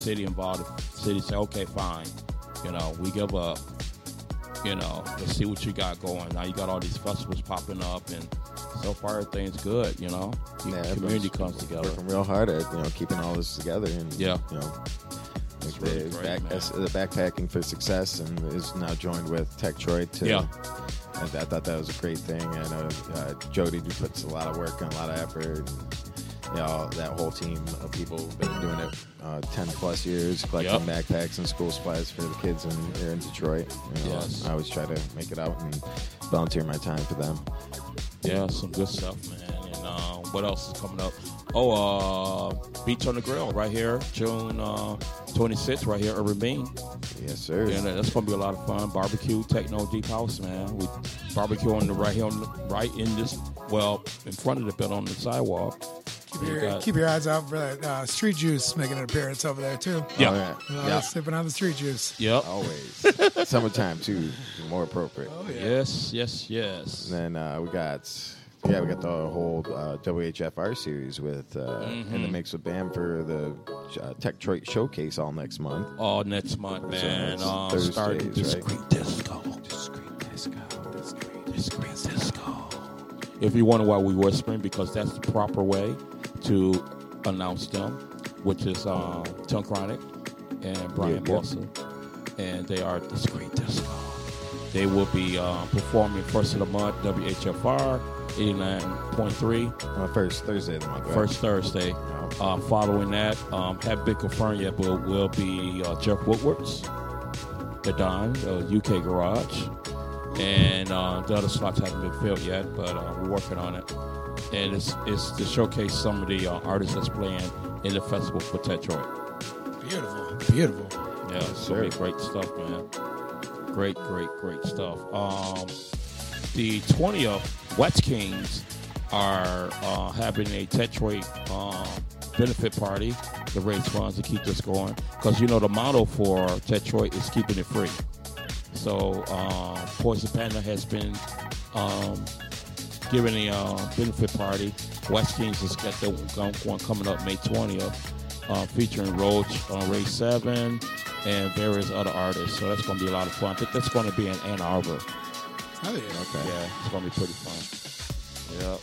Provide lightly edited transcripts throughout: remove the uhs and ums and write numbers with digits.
city involved. The city say, okay, fine. We give up. Let's see what you got going. Now you got all these festivals popping up, and so far everything's good. The community comes together. Working real hard at keeping all this together, and it's really great, the Backpacking for Success, and is now joined with Tektroid. I thought that was a great thing. I know Jody puts a lot of work and a lot of effort. And, that whole team of people have been doing it 10 plus years, collecting backpacks and school supplies for the kids here in Detroit. Yes. I always try to make it out and volunteer my time for them. Yeah, some good stuff, man. And what else is coming up? Beach on the Grill right here, June 26th, right here, Urban Bean. Yes, sir. And that's going to be a lot of fun. Barbecue, techno, deep house, man. We barbecue in front of the building on the sidewalk. Keep your eyes out for that Street Juice making an appearance over there, too. Yeah. Sipping on the Street Juice. Yep. Always. Summertime, too. More appropriate. Oh, yeah. Yes. And then we got the whole WHFR series with in the mix with BAM for the Tektroid Showcase all next month. All next month, man. Thursdays, Starting Discreet Disco. If you wonder why we whispering, because that's the proper way to announce them, which is Tongue Chronic and Brian Bossa. And they are Discreet Disco. They will be performing first of the month, WHFR 89.3. First Thursday of the month, right? First Thursday. Yeah. Following that, haven't been confirmed yet, but will be Jeff Woodward's, the Don, UK Garage. And the other slots haven't been filled yet, but we're working on it. And it's to showcase some of the artists that's playing in the festival for Tektroid. Beautiful. Yeah, it's going to be great stuff, man. Great stuff. The 20th, West Kings are having a Tektroid benefit party to raise funds to keep this going. Because, the motto for Tektroid is keeping it free. So Poison Panda has been giving a benefit party. West Kings has got the one coming up May 20th, featuring Roach on Ray 7 and various other artists. So that's going to be a lot of fun. I think that's going to be in Ann Arbor. Oh, yeah. Okay. Yeah, it's going to be pretty fun. Yep.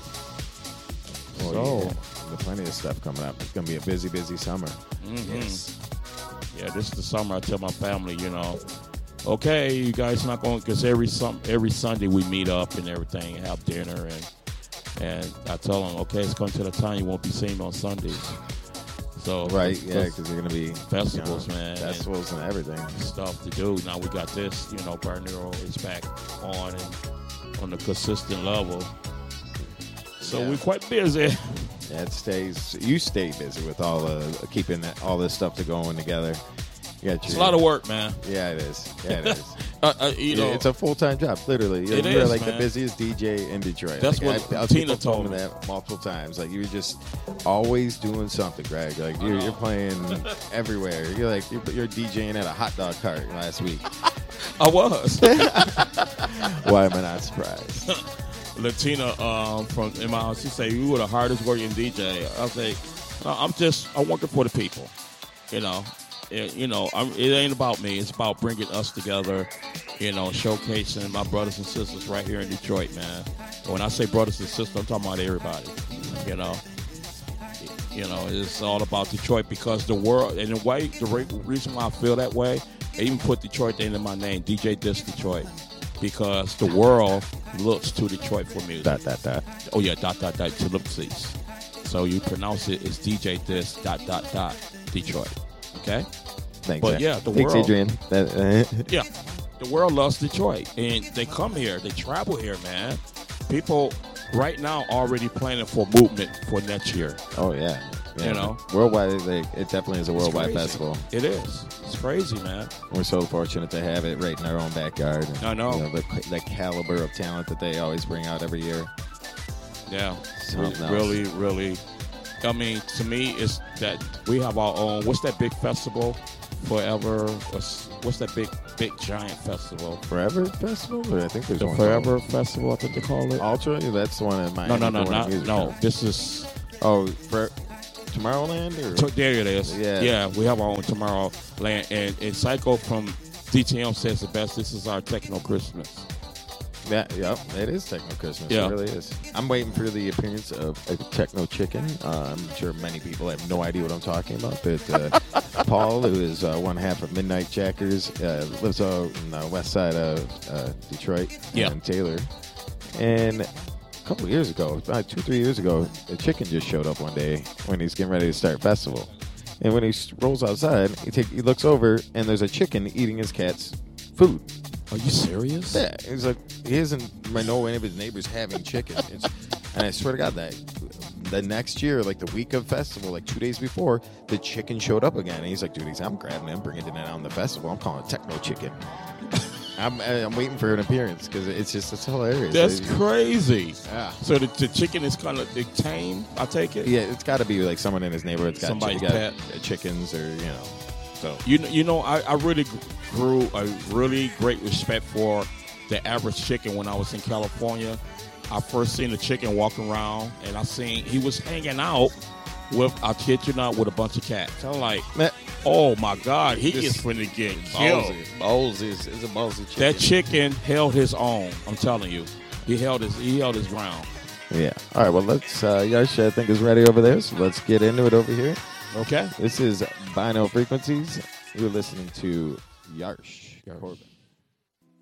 There's plenty of stuff coming up. It's going to be a busy summer. Mm-hmm. Yes. Yeah, this is the summer. I tell my family, okay, you guys not going, because every Sunday we meet up and everything, have dinner, and I tell them, okay, it's coming to the time you won't be seen on Sundays. So right, because you're going to be festivals, man, festivals and everything, stuff to do. Now we got this, Barnero is back on the consistent level, so we're quite busy. Yeah, you stay busy with all keeping all this stuff going together. It's a lot of work, man. Yeah, it is. It's a full-time job, literally. You're like the busiest DJ in Detroit. That's what Tina told me that multiple times. Like, you're just always doing something, Greg. Like, you're playing everywhere. You're DJing at a hot dog cart last week. I was. Why am I not surprised? Latina from in my house, she said, you were the hardest working DJ. I say, I'm working for the people, It ain't about me. It's about bringing us together, showcasing my brothers and sisters right here in Detroit, man. When I say brothers and sisters, I'm talking about everybody, It's all about Detroit, because the world, and the reason why I feel that way, I even put Detroit into my name, DJ Dis Detroit, because the world looks to Detroit for music. ... Oh, yeah, ... to ellipses. So you pronounce it as DJ Dis ... Detroit. Okay? Thanks, but yeah, the world. Adrian. Yeah, the world loves Detroit, and they come here, they travel here, man. People right now already planning for movement for next year. Oh yeah. Worldwide, it definitely is a worldwide festival. It is. It's crazy, man. We're so fortunate to have it right in our own backyard. And, I know. The caliber of talent that they always bring out every year. Yeah, really. I mean, to me, it's that we have our own. What's that big festival? Forever. What's that big giant festival? Forever Festival? I think there's one. Forever Festival, I think they call it. Ultra? That's the one in Miami. No. This is. Oh, Tomorrowland? There it is. Yeah, we have our own Tomorrowland. And Psycho from DTM says the best. This is our techno Christmas. Yeah, it is Techno Christmas. Yeah. It really is. I'm waiting for the appearance of a Techno Chicken. I'm sure many people have no idea what I'm talking about, but Paul, who is one half of Midnight Jackers, lives out in the west side of Detroit and Taylor. And a couple of years ago, about 2-3 years ago, a chicken just showed up one day when he's getting ready to start festival. And when he rolls outside, he looks over, and there's a chicken eating his cat's food. Are you serious? Yeah. He's like, he doesn't know any of his neighbors having chicken. And I swear to God, that the next year, like the week of festival, like 2 days before, the chicken showed up again. And he's like, dude, I'm grabbing him, bringing it on the festival. I'm calling it Techno Chicken. I'm waiting for an appearance because it's hilarious. That's crazy. Yeah. So the chicken is kind of tame, I take it? Yeah, it's got to be like someone in his neighborhood's got somebody's got pet. Chickens or, So you know, I really grew a really great respect for the average chicken when I was in California. I first seen a chicken walking around, and I seen he was hanging out with, I kid you not, with a bunch of cats. I'm like, oh my God, he is finna get killed. Ballsy is a ballsy chicken. That chicken held his own. I'm telling you, he held his ground. Yeah. All right. Well, let's. Yash, I think is ready over there. So let's get into it over here. Okay. This is Vinyl Frequencies. You're listening to Yarsh Corbett.